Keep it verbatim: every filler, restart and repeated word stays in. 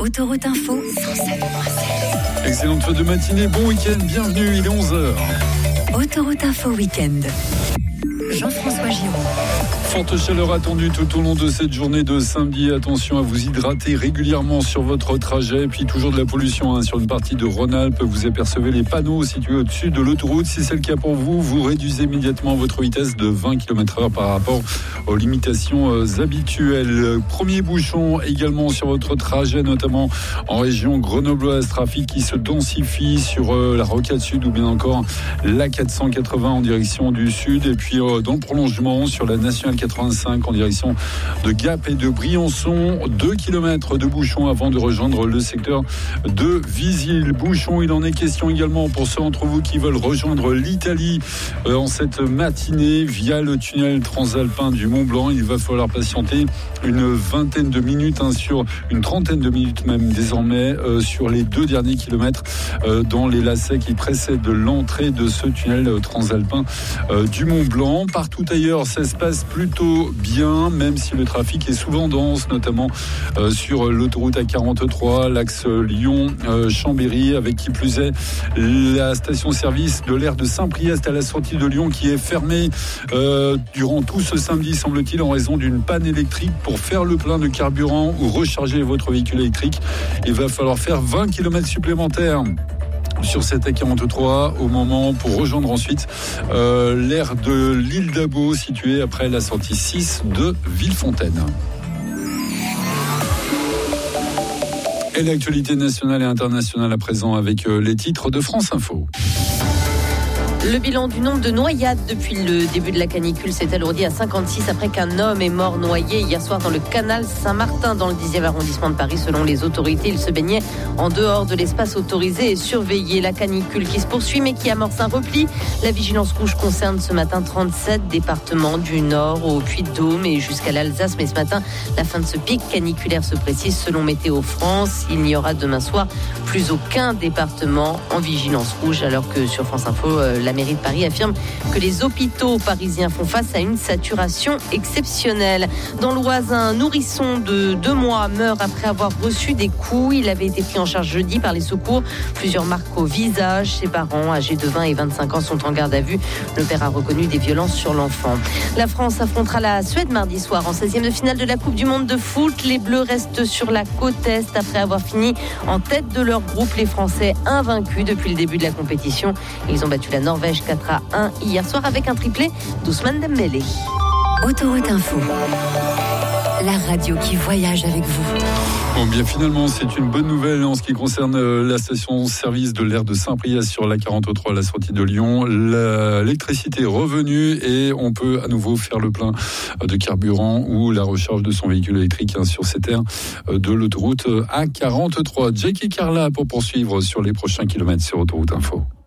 Autoroute Info cent sept point sept. Excellente fin de matinée, bon week-end, bienvenue, il est onze heures. Autoroute Info Week-end. Jean-François Giraud. Forte chaleur attendue tout au long de cette journée de samedi. Attention à vous hydrater régulièrement sur votre trajet. Puis toujours de la pollution hein, sur une partie de Rhône-Alpes. Vous apercevez les panneaux situés au-dessus de l'autoroute. Si c'est le cas pour vous, vous réduisez immédiatement votre vitesse de vingt kilomètres heure par rapport aux limitations euh, habituelles. Premier bouchon également sur votre trajet, notamment en région grenobloise. Trafic qui se densifie sur euh, la Rocade Sud ou bien encore la quatre cent quatre-vingts en direction du sud. Et puis euh, dans le prolongement sur la nationale quatre-vingt-cinq en direction de Gap et de Briançon. deux kilomètres de bouchons avant de rejoindre le secteur de Visil. Bouchon, il en est question également pour ceux d'entre vous qui veulent rejoindre l'Italie euh, en cette matinée via le tunnel transalpin du Mont Blanc. Il va falloir patienter une vingtaine de minutes, hein, sur une trentaine de minutes même désormais euh, sur les deux derniers kilomètres euh, dans les lacets qui précèdent l'entrée de ce tunnel transalpin euh, du Mont Blanc. Partout ailleurs, ça se passe plutôt bien, même si le trafic est souvent dense, notamment euh, sur l'autoroute A quarante-trois, l'axe Lyon-Chambéry, euh, avec qui plus est la station-service de l'aire de Saint-Priest à la sortie de Lyon qui est fermée euh, durant tout ce samedi, semble-t-il, en raison d'une panne électrique. Pour faire le plein de carburant ou recharger votre véhicule électrique, il va falloir faire vingt kilomètres supplémentaires sur cette A quarante-trois au moment pour rejoindre ensuite euh, l'aire de l'île d'Abo située après la sortie six de Villefontaine. Et l'actualité nationale et internationale à présent avec euh, les titres de France Info. Le bilan du nombre de noyades depuis le début de la canicule s'est alourdi à cinquante-six après qu'un homme est mort noyé hier soir dans le canal Saint-Martin dans le dixième arrondissement de Paris. Selon les autorités, il se baignait en dehors de l'espace autorisé et surveillé. La canicule qui se poursuit mais qui amorce un repli. La vigilance rouge concerne ce matin trente-sept départements du Nord au Puy-de-Dôme et jusqu'à l'Alsace. Mais ce matin, la fin de ce pic caniculaire se précise selon Météo France. Il n'y aura demain soir plus aucun département en vigilance rouge alors que sur France Info, la La mairie de Paris affirme que les hôpitaux parisiens font face à une saturation exceptionnelle. Dans l'Oise, un nourrisson de deux mois meurt après avoir reçu des coups. Il avait été pris en charge jeudi par les secours. Plusieurs marques au visage. Ses parents, âgés de vingt et vingt-cinq ans, sont en garde à vue. Le père a reconnu des violences sur l'enfant. La France affrontera la Suède mardi soir en seizième de finale de la Coupe du Monde de foot. Les Bleus restent sur la côte Est après avoir fini en tête de leur groupe. Les Français invaincus depuis le début de la compétition. Ils ont battu la Norvège quatre à un hier soir avec un triplé d'Ousmane Dembélé. Autoroute Info, la radio qui voyage avec vous. Bon, bien finalement, c'est une bonne nouvelle en ce qui concerne la station-service de l'aire de Saint-Priest sur la quarante-trois à la sortie de Lyon. L'électricité est revenue et on peut à nouveau faire le plein de carburant ou la recharge de son véhicule électrique hein, sur cette aire de l'autoroute A quarante-trois. Jackie Carla pour poursuivre sur les prochains kilomètres sur Autoroute Info.